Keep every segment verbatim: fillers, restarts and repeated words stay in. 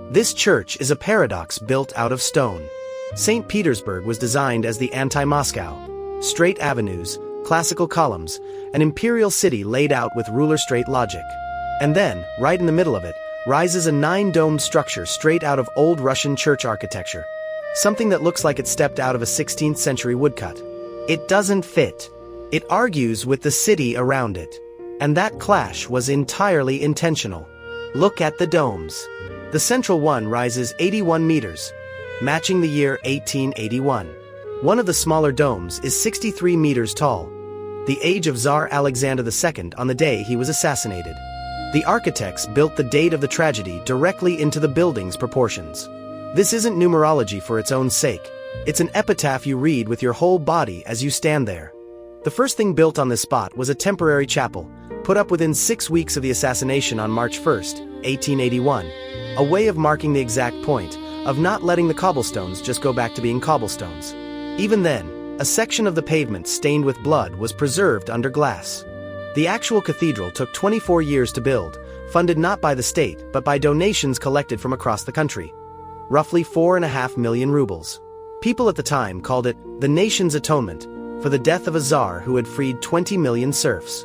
This church is a paradox built out of stone. Saint Petersburg was designed as the anti-Moscow. Straight avenues, classical columns, an imperial city laid out with ruler-straight logic. And then, right in the middle of it, rises a nine-domed structure straight out of old Russian church architecture. Something that looks like it stepped out of a sixteenth century woodcut. It doesn't fit. It argues with the city around it. And that clash was entirely intentional. Look at the domes. The central one rises eighty-one meters, matching the year eighteen eighty-one. One of the smaller domes is sixty-three meters tall, the age of Tsar Alexander the Second on the day he was assassinated. The architects built the date of the tragedy directly into the building's proportions. This isn't numerology for its own sake. It's an epitaph you read with your whole body as you stand there. The first thing built on this spot was a temporary chapel, put up within six weeks of the assassination on March first, eighteen eighty-one. A way of marking the exact point, of not letting the cobblestones just go back to being cobblestones. Even then, a section of the pavement stained with blood was preserved under glass. The actual cathedral took twenty-four years to build, funded not by the state but by donations collected from across the country. Roughly four and a half million rubles. People at the time called it the nation's atonement for the death of a czar who had freed twenty million serfs.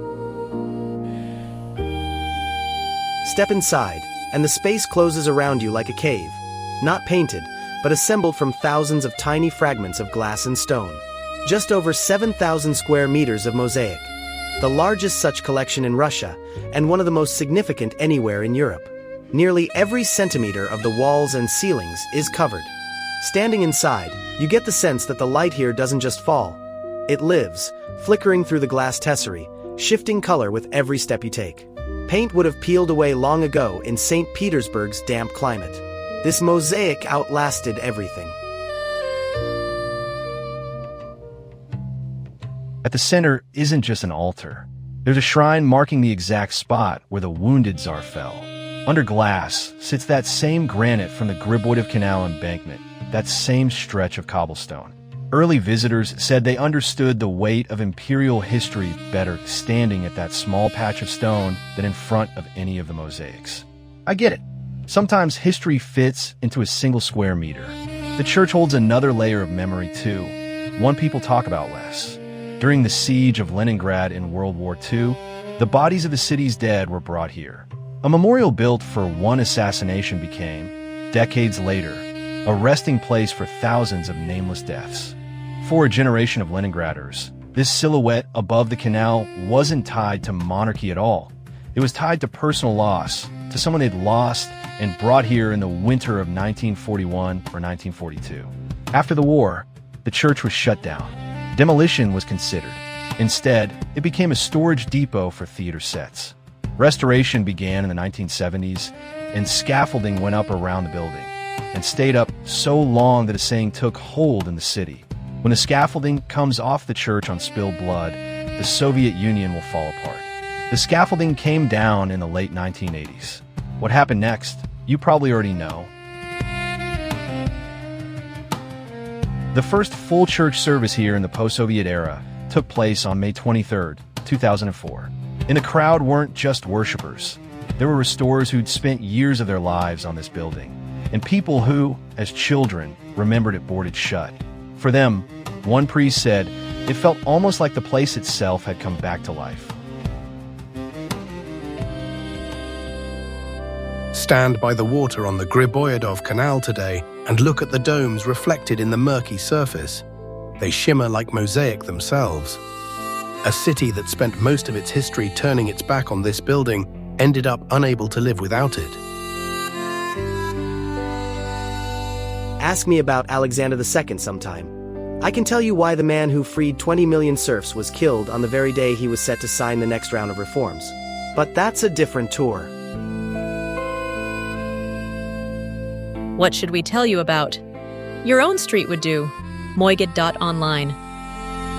Step inside, and the space closes around you like a cave, not painted, but assembled from thousands of tiny fragments of glass and stone. Just over seven thousand square meters of mosaic, the largest such collection in Russia, and one of the most significant anywhere in Europe. Nearly every centimeter of the walls and ceilings is covered. Standing inside, you get the sense that the light here doesn't just fall. It lives, flickering through the glass tesserae, shifting color with every step you take. Paint would have peeled away long ago in Saint Petersburg's damp climate. This mosaic outlasted everything. At the center isn't just an altar. There's a shrine marking the exact spot where the wounded Tsar fell. Under glass sits that same granite from the Griboidov Canal embankment, that same stretch of cobblestone. Early visitors said they understood the weight of imperial history better standing at that small patch of stone than in front of any of the mosaics. I get it. Sometimes history fits into a single square meter. The church holds another layer of memory too, one people talk about less. During the siege of Leningrad in World War Two, the bodies of the city's dead were brought here. A memorial built for one assassination became, decades later, a resting place for thousands of nameless deaths. For a generation of Leningraders, this silhouette above the canal wasn't tied to monarchy at all. It was tied to personal loss, to someone they'd lost and brought here in the winter of nineteen forty-one or nineteen forty-two. After the war, the church was shut down. Demolition was considered. Instead, it became a storage depot for theater sets. Restoration began in the nineteen seventies, and scaffolding went up around the building, and stayed up so long that a saying took hold in the city. When the scaffolding comes off the church on spilled blood, the Soviet Union will fall apart. The scaffolding came down in the late nineteen eighties. What happened next, you probably already know. The first full church service here in the post-Soviet era took place on May twenty-third, two thousand four. And the crowd weren't just worshipers. There were restorers who'd spent years of their lives on this building, and people who, as children, remembered it boarded shut. For them, one priest said, it felt almost like the place itself had come back to life. Stand by the water on the Griboidov Canal today and look at the domes reflected in the murky surface. They shimmer like mosaic themselves. A city that spent most of its history turning its back on this building ended up unable to live without it. Ask me about Alexander the Second sometime. I can tell you why the man who freed twenty million serfs was killed on the very day he was set to sign the next round of reforms. But that's a different tour. What should we tell you about? Your own street would do. Moigid dot online.